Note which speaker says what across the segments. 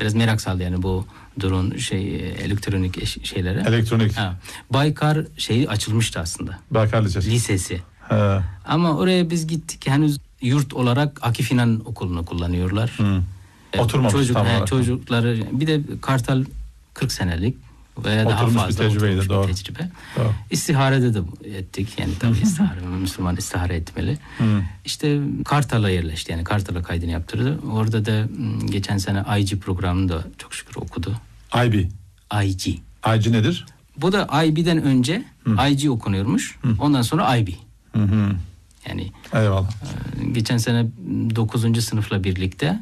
Speaker 1: Biraz merak saldı yani bu drone elektronik şeylere.
Speaker 2: Elektronik.
Speaker 1: Ha. Baykar açılmıştı aslında.
Speaker 2: Baykar
Speaker 1: Lisesi.
Speaker 2: He.
Speaker 1: Ama oraya biz gittik, henüz yurt olarak Akif İnan Okulu'nu kullanıyorlar.
Speaker 2: Oturmamış tam olarak.
Speaker 1: Çocukları, bir de Kartal 40 senelik veya daha
Speaker 2: oturmuş
Speaker 1: fazla
Speaker 2: bir tecrübeydi,
Speaker 1: oturmuş
Speaker 2: doğru.
Speaker 1: bir tecrübe.
Speaker 2: Doğru.
Speaker 1: İstiharede de ettik. Yani tabii Müslüman istihare etmeli. İşte Kartal'a yerleşti. Yani Kartal'a kaydını yaptırdı. Orada da geçen sene IG programını da çok şükür okudu.
Speaker 2: IB.
Speaker 1: IG.
Speaker 2: IG nedir?
Speaker 1: Bu da IB'den önce IG okunuyormuş. Ondan sonra IB. Yani
Speaker 2: eyvallah.
Speaker 1: Geçen sene 9. sınıfla birlikte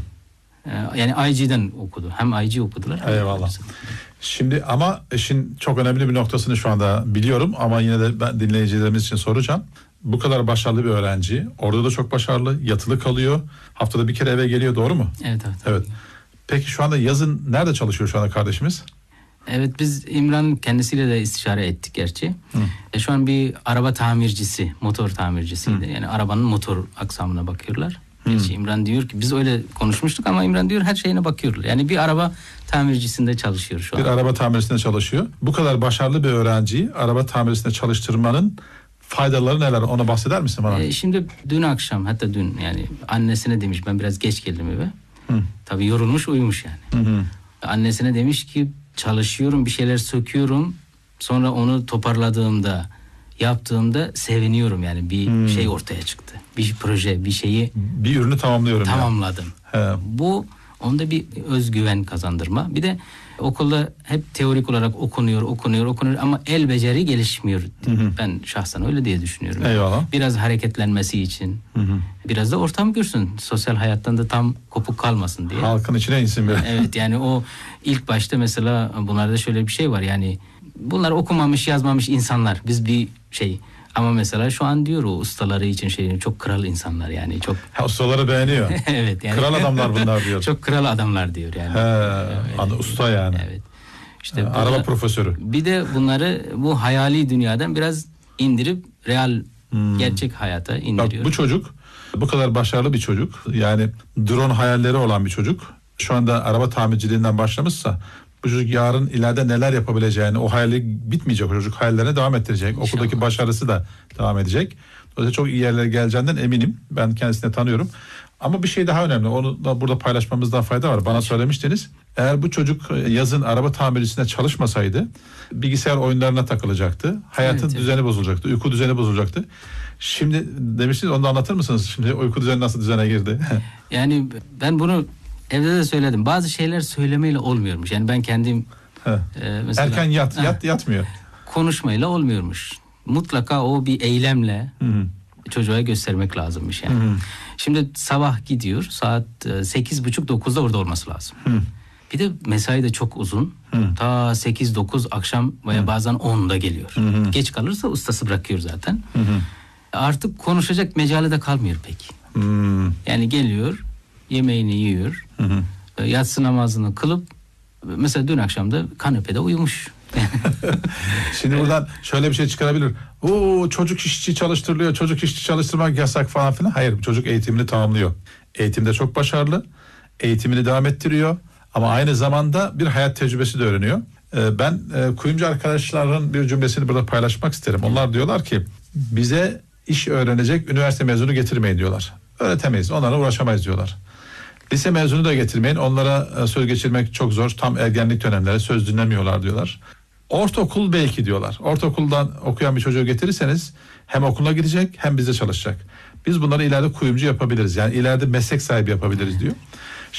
Speaker 1: yani IG'den okudu. Hem IG okudular.
Speaker 2: Eyvallah. Şimdi ama işin çok önemli bir noktasını şu anda biliyorum ama yine de ben dinleyicilerimiz için soracağım. Bu kadar başarılı bir öğrenci, orada da çok başarılı, yatılı kalıyor. Haftada bir kere eve geliyor, doğru mu?
Speaker 1: Evet.
Speaker 2: Peki şu anda yazın nerede çalışıyor şu anda kardeşimiz?
Speaker 1: Evet, biz İmran kendisiyle de istişare ettik gerçi. Şu an bir araba tamircisi, motor tamircisiydi. Yani arabanın motor aksamına bakıyorlar. Gerçi İmran diyor ki biz öyle konuşmuştuk ama İmran diyor her şeyine bakıyorlar. Yani bir araba tamircisinde çalışıyor şu an.
Speaker 2: Bir araba tamircisinde çalışıyor. Bu kadar başarılı bir öğrenciyi araba tamircisinde çalıştırmanın faydaları neler? Ona bahseder misin bana?
Speaker 1: Şimdi dün akşam, hatta dün yani annesine demiş, ben biraz geç geldim eve. Tabii yorulmuş, uyumuş yani. Annesine demiş ki çalışıyorum, bir şeyler söküyorum. Sonra onu toparladığımda, yaptığımda seviniyorum yani, bir şey ortaya çıktı. Bir proje, bir şeyi
Speaker 2: bir ürünü tamamlıyorum.
Speaker 1: Tamamladım.
Speaker 2: Yani.
Speaker 1: Bu onda bir özgüven kazandırma. Bir de okulda hep teorik olarak okunuyor ama el beceri gelişmiyor. Ben şahsen öyle diye düşünüyorum.
Speaker 2: Eyvallah.
Speaker 1: Biraz hareketlenmesi için. Biraz da ortam görsün. Sosyal hayattan da tam kopuk kalmasın diye.
Speaker 2: Halkın içine insin biraz.
Speaker 1: Evet, yani o ilk başta mesela bunlarda şöyle bir şey var yani, bunlar okumamış yazmamış insanlar. Biz bir şey, ama mesela şu an diyor o ustaları için çok kral insanlar yani, çok.
Speaker 2: Ustaları beğeniyor.
Speaker 1: Evet yani.
Speaker 2: Kral adamlar bunlar diyor.
Speaker 1: Çok kral adamlar diyor yani.
Speaker 2: Usta yani.
Speaker 1: Evet. İşte
Speaker 2: araba profesörü.
Speaker 1: Bir de bunları bu hayali dünyadan biraz indirip real gerçek hayata indiriyor.
Speaker 2: Bak, bu çocuk bu kadar başarılı bir çocuk. Yani drone hayalleri olan bir çocuk. Şu anda araba tamirciliğinden başlamışsa bu çocuk yarın ileride neler yapabileceğini, o hayali bitmeyecek, o çocuk hayallerine devam ettirecek. İnşallah. Okuldaki başarısı da devam edecek. Dolayısıyla çok iyi yerlere geleceğinden eminim. Ben kendisini tanıyorum. Ama bir şey daha önemli. Onu da burada paylaşmamızda fayda var. Bana söylemiştiniz. Eğer bu çocuk yazın araba tamircisinde çalışmasaydı bilgisayar oyunlarına takılacaktı. Hayatın düzeni bozulacaktı. Uyku düzeni bozulacaktı. Şimdi demiştiniz, onu da anlatır mısınız? Şimdi uyku düzeni nasıl düzene girdi?
Speaker 1: Yani ben bunu evde de söyledim. Bazı şeyler söylemeyle olmuyormuş. Yani ben kendim
Speaker 2: mesela erken yatmıyor.
Speaker 1: Konuşmayla olmuyormuş. Mutlaka o bir eylemle çocuğa göstermek lazımmış yani. Şimdi sabah gidiyor, saat 8.30-9'da orada olması lazım. Bir de mesai de çok uzun. Ta 8-9 akşam veya bazen 10'da geliyor. Geç kalırsa ustası bırakıyor zaten. Artık konuşacak mecali de kalmıyor pek. Yani geliyor, yemeğini yiyor, yatsı namazını kılıp mesela dün akşam da kanepede uyumuş.
Speaker 2: Şimdi buradan şöyle bir şey çıkarabilir. Çocuk işçi çalıştırılıyor, çocuk işçi çalıştırmak yasak falan filan. Hayır, çocuk eğitimini tamamlıyor. Eğitimde çok başarılı. Eğitimini devam ettiriyor. Ama aynı zamanda bir hayat tecrübesi de öğreniyor. Ben kuyumcu arkadaşların bir cümlesini burada paylaşmak isterim. Onlar diyorlar ki bize iş öğrenecek üniversite mezunu getirmeyin diyorlar. Öğretemeyiz, onlarla uğraşamayız diyorlar. Lise mezunu da getirmeyin, onlara söz geçirmek çok zor. Tam ergenlik dönemleri, söz dinlemiyorlar diyorlar. Ortaokul belki diyorlar. Ortaokuldan okuyan bir çocuğu getirirseniz hem okuluna gidecek hem bizde çalışacak. Biz bunları ileride kuyumcu yapabiliriz. Yani ileride meslek sahibi yapabiliriz diyor.